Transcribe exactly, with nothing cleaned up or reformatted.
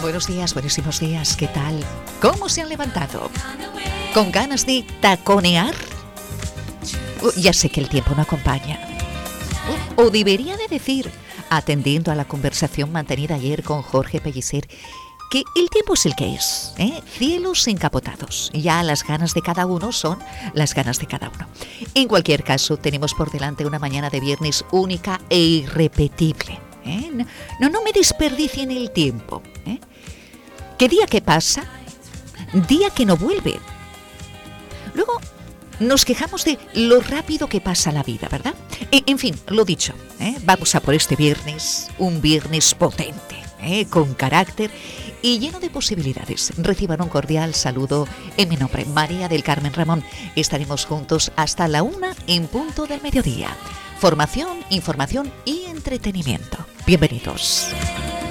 Buenos días, buenísimos días, ¿qué tal? ¿Cómo se han levantado? ¿Con ganas de taconear? Uh, ya sé que el tiempo no acompaña. Uh, o debería de decir, atendiendo a la conversación mantenida ayer con Jorge Pellicer, que el tiempo es el que es, ¿eh? Cielos encapotados. Ya las ganas de cada uno son las ganas de cada uno. En cualquier caso, tenemos por delante una mañana de viernes única e irrepetible. ¿eh? No, no me desperdicien el tiempo. ¿eh? ¿Qué día que pasa? Día que no vuelve. Luego nos quejamos de lo rápido que pasa la vida, ¿verdad? En, en fin, lo dicho, ¿eh? vamos a por este viernes, un viernes potente, ¿eh? con carácter y lleno de posibilidades. Reciban un cordial saludo en mi nombre, María del Carmen Ramón. Estaremos juntos hasta la una en punto del mediodía. Formación, información y entretenimiento. Bienvenidos.